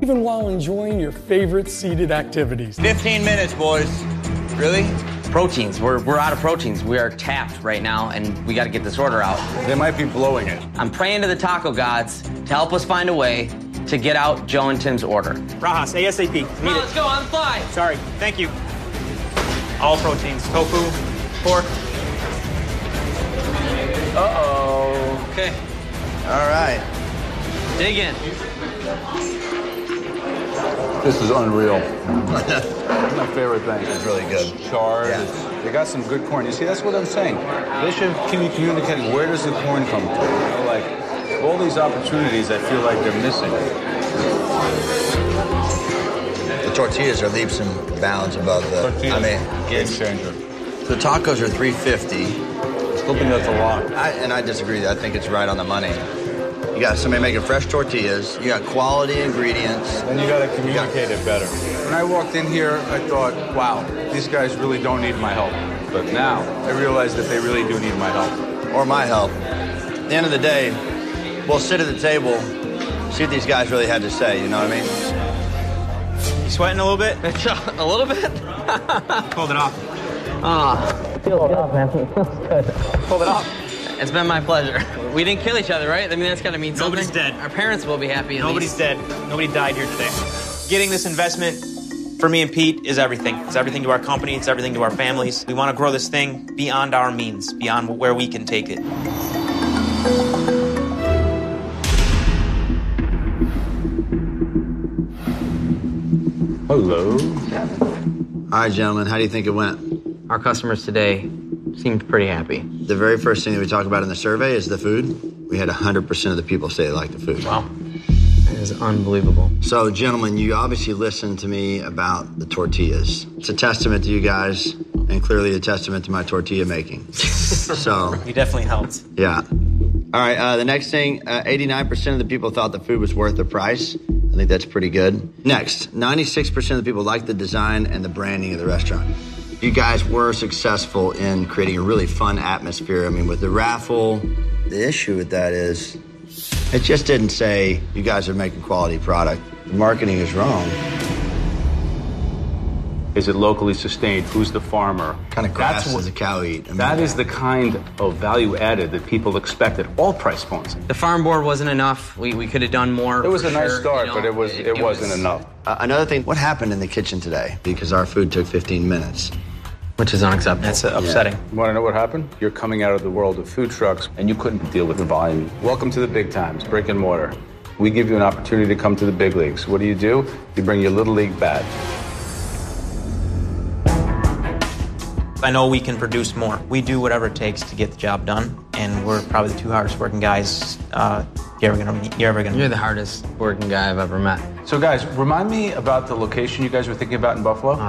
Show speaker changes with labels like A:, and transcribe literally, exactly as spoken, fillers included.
A: even while enjoying your favorite seated activities.
B: fifteen minutes, boys. Really?
C: Proteins. We're, we're out of proteins. We are tapped right now, and we got to get this order out.
D: They might be blowing it.
C: I'm praying to the taco gods to help us find a way to get out Joe and Tim's order.
E: Rajas, ASAP.
C: Come on, let's go on the fly.
E: Sorry, thank you. All proteins, tofu, pork.
C: Uh-oh. Okay.
B: All right.
C: Dig in.
D: This is unreal. It's my favorite thing.
B: It's really good.
D: Chard.
B: Yeah.
D: They got some good corn. You see, that's what I'm saying. They should be communicating, where does the corn come from? You know, like, all these opportunities, I feel like they're missing.
B: The tortillas are leaps and bounds above the...
D: Tortillas,
B: I mean,
D: game
B: it's,
D: changer.
B: the tacos are three fifty.
D: I still think that's a lot.
B: I, and I disagree. I think it's right on the money. You got somebody making fresh tortillas. You got quality ingredients.
D: Then you got to communicate it better. When I walked in here, I thought, wow, these guys really don't need my help. But now, I realize that they really do need my help.
B: Or my help. At the end of the day, we'll sit at the table, see what these guys really had to say, you know what I mean?
E: You sweating a little bit?
C: A little bit?
E: Pulled it off.
C: Ah, it feels good, man. It feels good.
E: Pulled it off.
C: It's been my pleasure. We didn't kill each other, right? I mean, that's got to mean something.
E: Nobody's dead.
C: Our parents will be happy. At
E: Nobody's
C: least.
E: dead. Nobody died here today. Getting this investment for me and Pete is everything. It's everything to our company. It's everything to our families. We want to grow this thing beyond our means, beyond where we can take it.
D: Hello.
B: All right, gentlemen, how do you think it went?
C: Our customers today seemed pretty happy.
B: The very first thing that we talked about in the survey is the food. We had one hundred percent of the people say they like the food.
C: Wow. That is unbelievable.
B: So, gentlemen, you obviously listened to me about the tortillas. It's a testament to you guys, and clearly a testament to my tortilla making. So,
E: You definitely helped.
B: yeah. All right, uh, the next thing, uh, eighty-nine percent of the people thought the food was worth the price. I think that's pretty good. Next, ninety-six percent of the people liked the design and the branding of the restaurant. You guys were successful in creating a really fun atmosphere. I mean, with the raffle, the issue with that is it just didn't say you guys are making quality product. The marketing is wrong.
F: Is it locally sustained? Who's the farmer?
B: What kind of grass
F: That's what-
B: does a cow eat? I mean,
F: That is the kind of value added that people expect at all price points.
C: The farm board wasn't enough. We, we could have done more.
F: It was
C: for
F: a nice
C: sure,
F: start,
C: you know.
F: but it was it, wasn't
C: was-
F: enough.
B: Uh, another thing, what happened in the kitchen today? Because our food took fifteen minutes.
C: Which is unacceptable.
E: That's uh, upsetting.
F: You want to know what happened? You're coming out of the world of food trucks, and you couldn't deal with the volume. Welcome to the big times, brick and mortar. We give you an opportunity to come to the big leagues. What do you do? You bring your little league badge.
E: I know we can produce more. We do whatever it takes to get the job done, and we're probably the two hardest working guys uh, you're ever gonna meet. You're ever gonna.
C: You're the hardest working guy I've ever met.
F: So, guys, remind me about the location you guys were thinking about in Buffalo.